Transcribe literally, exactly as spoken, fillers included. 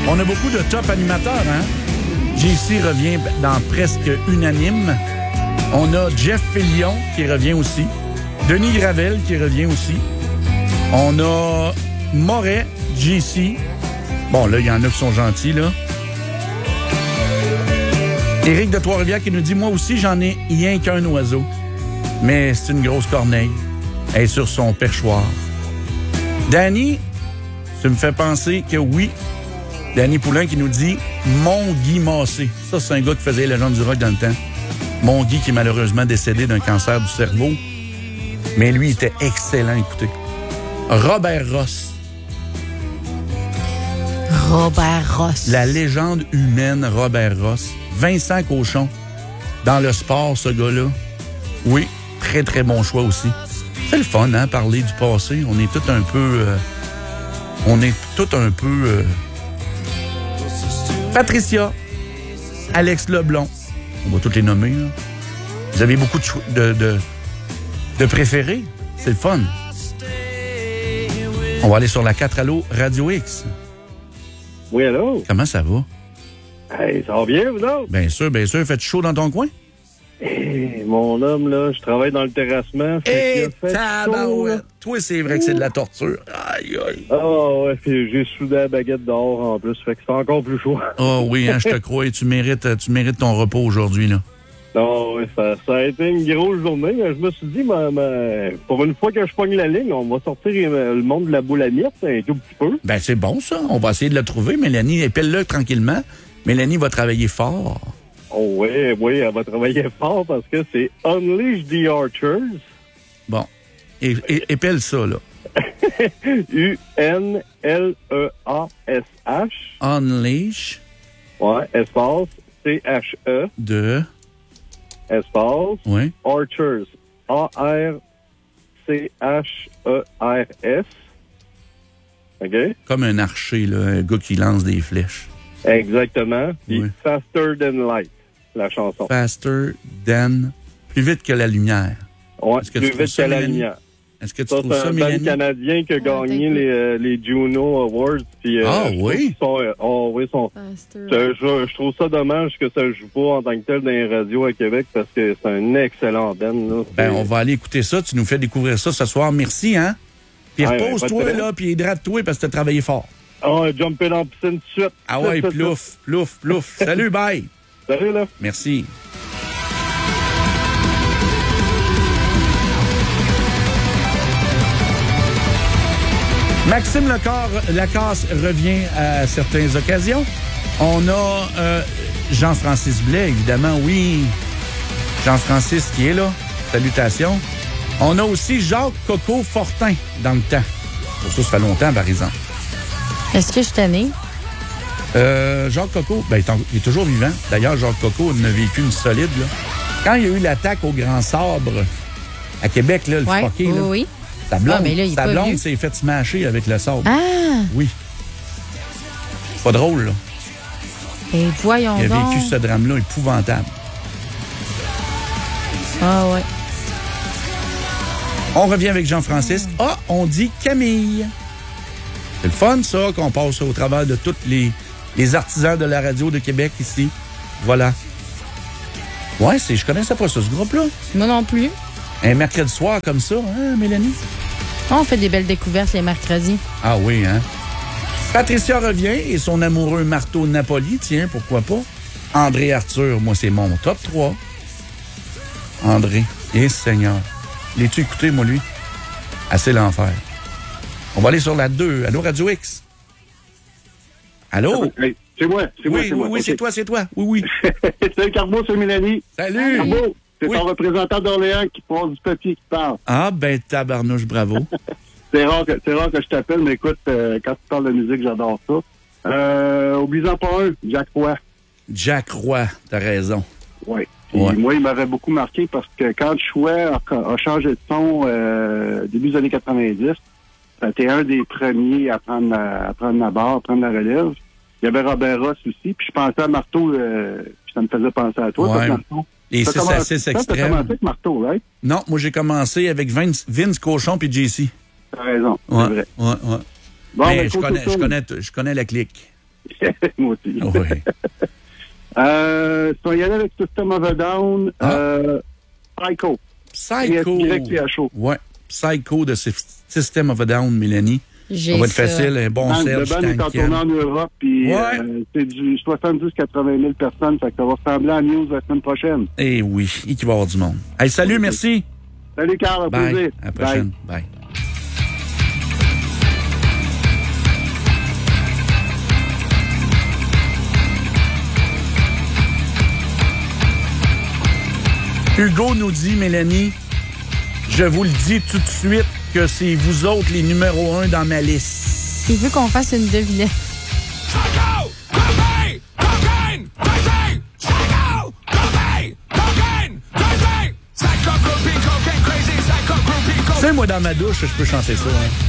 On a beaucoup de top animateurs, hein? J C revient dans presque unanime. On a Jeff Fillion qui revient aussi. Denis Gravel qui revient aussi. On a Moret, J C. Bon, là, il y en a qui sont gentils, là. Éric de Trois-Rivières qui nous dit « Moi aussi, j'en ai rien qu'un oiseau. Mais c'est une grosse corneille. Elle est sur son perchoir. » Danny, tu me fais penser que oui. Danny Poulain qui nous dit « Mon Guy Massé. » Ça, c'est un gars qui faisait les légendes du rock dans le temps. Mon Guy qui est malheureusement décédé d'un cancer du cerveau. Mais lui, il était excellent, écoutez. Robert Ross. Robert Ross. La légende humaine Robert Ross. Vincent Cochon. Dans le sport, ce gars-là. Oui, très, très bon choix aussi. C'est le fun, hein, parler du passé. On est tout un peu... Euh, on est tout un peu... Euh, Patricia. Alex Leblond. On va toutes les nommer, là. Vous avez beaucoup de, cho- de, de, de préférés. C'est le fun. On va aller sur la quatre Allo Radio X. Oui, allô? Comment ça va? Hey, ça va bien, vous autres? Bien sûr, bien sûr. Fais-tu chaud dans ton coin? Hey, mon homme, là, je travaille dans le terrassement. Eh, tabarouette! Toi, c'est vrai que c'est de la torture. Aïe, aïe. Ah, oh, ouais, puis j'ai soudé la baguette dehors en plus, fait que c'est encore plus chaud. Ah oh, oui, hein, je te crois. Tu mérites, tu mérites ton repos aujourd'hui, là. Non, oui, ça, ça a été une grosse journée. Je me suis dit, ma, ma, pour une fois que je pogne la ligne, on va sortir le monde de la boule à miettes un tout petit peu. Ben, c'est bon, ça. On va essayer de le trouver. Mélanie, épelle-le tranquillement. Mélanie va travailler fort. Oh oui, oui, elle va travailler fort parce que c'est Unleash the Archers. Bon. Et, et, épelle ça, là. U N L E A S H. Unleash. Ouais, espace. C H E. De. Espace. Oui. Archers. A R C H E R S. OK? Comme un archer, là. Un gars qui lance des flèches. Exactement. Puis Oui. Faster Than Light, la chanson. Faster than. Plus vite que la lumière. Ouais, Est-ce que plus tu trouves vite ça, que la Mélanie? lumière. Est-ce que tu Ça, trouves c'est ça, un band Mélanie? canadien qui a gagné les, euh, les Juno Awards. Puis, euh, Ah je trouve oui? qu'ils sont, euh, oh, oui, sont, je, je, je trouve ça dommage que ça joue pas en tant que tel dans les radios à Québec parce que c'est un excellent band. Là. Ben, on va aller écouter ça. Tu nous fais découvrir ça ce soir. Merci, hein? Puis Ouais, repose-toi, ouais, pas de là, puis hydrate-toi parce que t'as travaillé fort. Ah, jumper dans la piscine tout de suite. Ah ouais, Tout, tout, plouf, plouf, plouf. Salut, bye! tout. Salut, là. Merci. Maxime Lecor, Lacasse revient à certaines occasions. On a euh, Jean-Francis Blais, évidemment, oui. Jean-Francis qui est là. Salutations. On a aussi Jacques Coco Fortin dans le temps. Pour ça, ça fait longtemps, par exemple. Est-ce que je t'en ai? Euh, Jacques Coco, ben, il est, en- il est toujours vivant. D'ailleurs, Jacques Coco en a vécu une solide. Là. Quand il y a eu l'attaque au Grand Sabre à Québec, là, le Ouais, fucké, oui, là, oui. sa blonde, Ah, mais là, il est sa pas blonde vieux. s'est fait smasher avec le sabre. Ah! Oui. Pas drôle, là. Et voyons Il a donc. vécu ce drame-là épouvantable. Ah ouais. On revient avec Jean-Francis. Ah, on dit Camille. C'est le fun, ça, qu'on passe au travers de tous les, les artisans de la radio de Québec ici. Voilà. Ouais, c'est, je connaissais pas ça, ce groupe-là. Moi non plus. Un mercredi soir comme ça, hein, Mélanie? On fait des belles découvertes les mercredis. Ah oui, hein? Patricia revient et son amoureux Marteau Napoli, tiens, pourquoi pas? André Arthur, moi, c'est mon top trois. André, et Seigneur. L'as-tu écouté, moi, lui? Assez l'enfer. On va aller sur la deux. Allô, Radio X? Allô? Hey, c'est moi, c'est moi, Oui, c'est oui, moi. oui, Ok. c'est toi, c'est toi. Oui, oui. Salut, Carbo, c'est Mélanie. Salut! Carbo, c'est Oui. ton représentant d'Orléans qui passe du papier qui parle. Ah, ben, tabarnouche, bravo. C'est rare que, c'est rare que je t'appelle, mais écoute, euh, quand tu parles de musique, j'adore ça. Euh, oublions pas un, Jack Roy. Jack Roy, t'as raison. Oui. Puis Ouais. moi, il m'avait beaucoup marqué parce que quand Chouet a, a changé de son euh, début des années quatre-vingt-dix, c'était un des premiers à prendre la, à prendre la barre, à prendre la relève. Il y avait Robert Ross aussi, puis je pensais à Marteau, euh, puis ça me faisait penser à toi, Ouais. toi, Marteau. Les T'as six à commencé- six toi, T'as extrêmes. commencé avec Marteau, right? Non, moi, j'ai commencé avec Vince, Vince Cochon puis J C. T'as raison, Ouais, c'est vrai. ouais, ouais. Bon, Mais ben, je cool, connais, cool, je cool. connais, je connais la clique. Moi aussi. Oui. euh, si on y allait avec System of a Down, Ah. euh, Psycho. Psycho. Y-S-Y-C-H-O. Ouais. Psycho de System of a Down, Mélanie. J'ai Ça va être ça. facile, un bon Le Serge band est en Tankian. tournée en Europe, puis Ouais. euh, c'est du soixante-dix à quatre-vingt mille personnes, fait que ça va ressembler à News la semaine prochaine. Eh oui, il va y avoir du monde. Hey, salut, merci. Salut, Carl, à Bye. plaisir. À la prochaine. Bye. Hugo nous dit, Mélanie, je vous le dis tout de suite que c'est vous autres les numéros un dans ma liste. Il veut qu'on fasse une devinette. Psycho! Cocaine! Cocaine! Crazy! Psycho! Cocaine! Cocaine! Crazy! Psycho groupie, cocaine crazy, psycho groupie, cocaine. Tu sais, moi, dans ma douche, je peux chanter ça. Hein.